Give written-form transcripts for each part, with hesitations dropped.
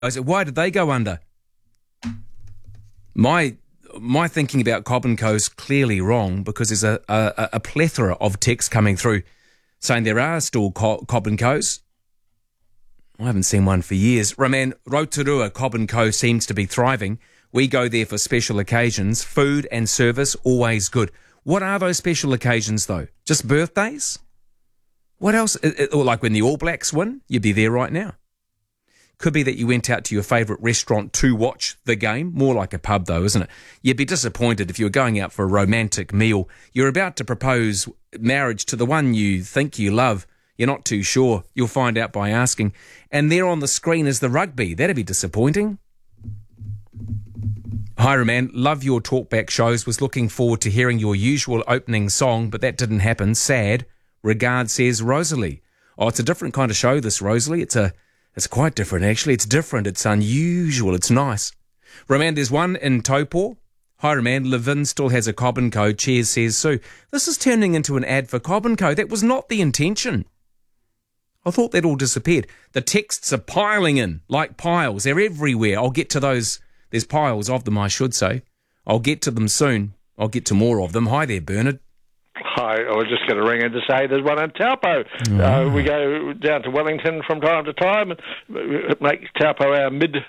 I said, why did they go under? My thinking about Cobb & Co is clearly wrong because there's a plethora of texts coming through saying there are still Cobb & Co's. I haven't seen one for years. Roman, Rotorua Cobb & Co seems to be thriving. We go there for special occasions. Food and service, always good. What are those special occasions, though? Just birthdays? What else? Or like when the All Blacks win, you'd be there right now. Could be that you went out to your favourite restaurant to watch the game. More like a pub, though, isn't it? You'd be disappointed if you were going out for a romantic meal. You're about to propose marriage to the one you think you love. You're not too sure. You'll find out by asking. And there on the screen is the rugby. That'd be disappointing. Hi, Roman. Love your talkback shows. Was looking forward to hearing your usual opening song, but that didn't happen. Sad. Regards, says Rosalie. Oh, it's a different kind of show, this, Rosalie. It's quite different, actually. It's different. It's unusual. It's nice. Roman, there's one in Taupō. Hi, Roman. Levin still has a Cobb & Co. Cheers, says Sue. This is turning into an ad for Cobb & Co. That was not the intention. I thought that all disappeared. The texts are piling in like piles. They're everywhere. I'll get to those. There's piles of them, I should say. I'll get to them soon. I'll get to more of them. Hi there, Bernard. Hi, I was just going to ring in to say there's one in Taupō. We go down to Wellington from time to time and make Taupō our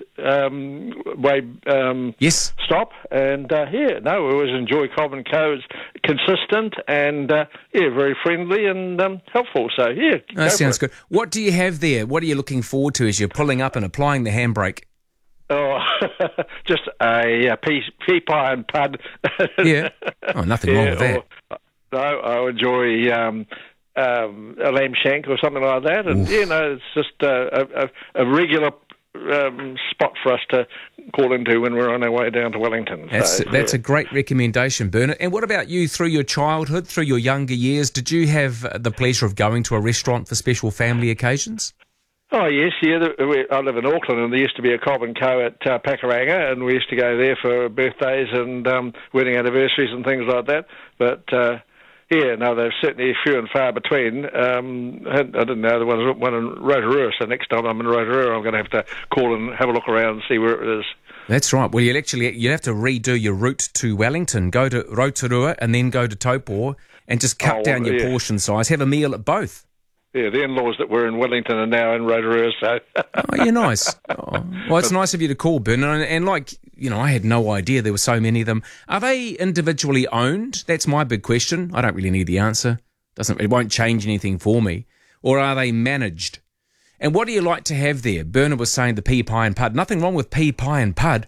mid-way yes. stop. And we always enjoy Cobb & Co. It's consistent and, very friendly and helpful. So, yeah. That sounds good. What do you have there? What are you looking forward to as you're pulling up and applying the handbrake? Oh, just a pea pie and pud. Yeah. Oh, nothing wrong with that. No, I enjoy a lamb shank or something like that, and it's just a regular spot for us to call into when we're on our way down to Wellington. That's a great recommendation, Bernard. And what about you through your childhood, through your younger years? Did you have the pleasure of going to a restaurant for special family occasions? Oh, yes, yeah. I live in Auckland, and there used to be a Cobb & Co. at Pakuranga, and we used to go there for birthdays and wedding anniversaries and things like that. But there's certainly few and far between. I didn't know there was one in Rotorua, so next time I'm in Rotorua, I'm going to have to call and have a look around and see where it is. That's right. Well, you have to redo your route to Wellington. Go to Rotorua and then go to Taupō and just cut down your portion size. Have a meal at both. Yeah, the in-laws that were in Wellington are now in Rotorua, so... Oh, you're nice. Oh. Well, it's nice of you to call, Bernard. And I had no idea there were so many of them. Are they individually owned? That's my big question. I don't really need the answer. It won't change anything for me. Or are they managed? And what do you like to have there? Bernard was saying the pea pie and pud. Nothing wrong with pea pie and pud.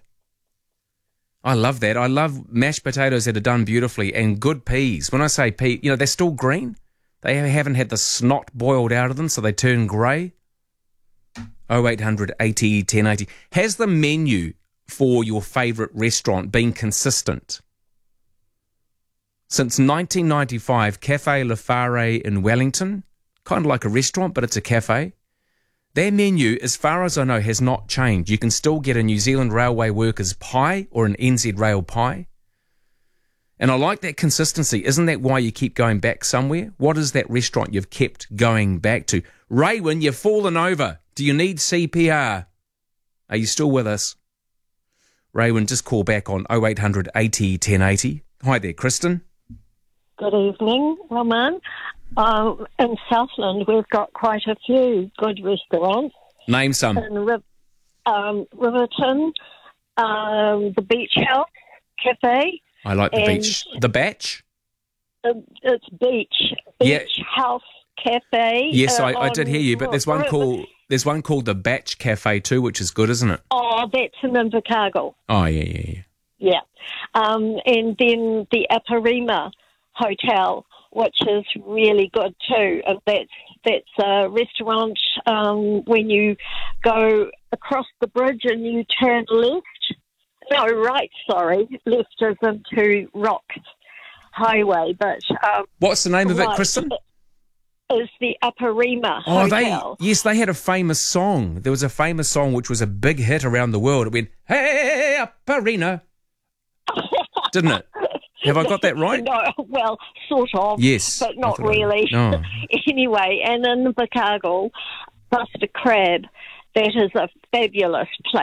I love that. I love mashed potatoes that are done beautifully and good peas. When I say pea, they're still green. They haven't had the snot boiled out of them, so they turn grey. 0800 80 1080. Has the menu for your favourite restaurant been consistent? Since 1995, Cafe Le Phare in Wellington, kind of like a restaurant, but it's a cafe. Their menu, as far as I know, has not changed. You can still get a New Zealand Railway Workers pie or an NZ Rail pie. And I like that consistency. Isn't that why you keep going back somewhere? What is that restaurant you've kept going back to? Raywin, you've fallen over. Do you need CPR? Are you still with us? Raywin, just call back on 0800 80 1080. Hi there, Kristen. Good evening, Roman. In Southland, we've got quite a few good restaurants. Name some. In Riverton, the Beach House Cafe. I like the beach. The Batch? It's Beach House Cafe. Yes, I did hear you, but there's one called the Batch Cafe too, which is good, isn't it? Oh, that's in Invercargill. Oh, yeah. Yeah. And then the Aparima Hotel, which is really good too. And that's a restaurant when you go across the bridge and you turn left. No, right, sorry. Left is into Rock Highway, but... what's the name of it, Kristen? Is the Aparima Hotel. They had a famous song. There was a famous song which was a big hit around the world. It went, hey, Aparina. Didn't it? Have I got that right? No, well, sort of. Yes. But not really. No. Anyway, and in Invercargill, Buster Crab that is a fabulous place.